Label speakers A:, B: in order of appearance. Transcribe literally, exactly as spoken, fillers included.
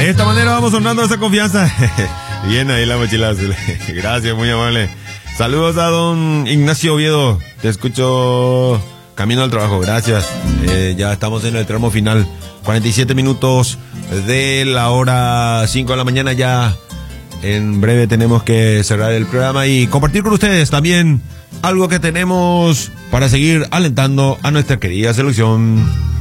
A: De esta manera vamos sonando esa confianza. Bien ahí la mochila azul. Gracias, muy amable. Saludos a don Ignacio Oviedo. Te escucho camino al trabajo. Gracias. Eh, ya estamos en el tramo final. cuarenta y siete minutos de la hora cinco de la mañana. Ya en breve tenemos que cerrar el programa y compartir con ustedes también algo que tenemos para seguir alentando a nuestra querida selección.